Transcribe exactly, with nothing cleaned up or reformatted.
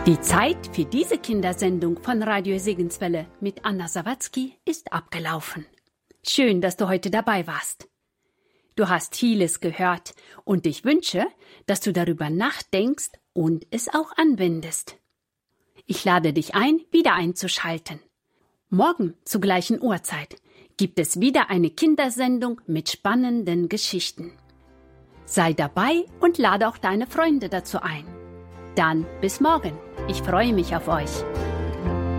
Die Zeit für diese Kindersendung von Radio Segenswelle mit Anna Sawatzki ist abgelaufen. Schön, dass du heute dabei warst. Du hast vieles gehört und ich wünsche, dass du darüber nachdenkst und es auch anwendest. Ich lade dich ein, wieder einzuschalten. Morgen zur gleichen Uhrzeit gibt es wieder eine Kindersendung mit spannenden Geschichten. Sei dabei und lade auch deine Freunde dazu ein. Dann bis morgen. Ich freue mich auf euch.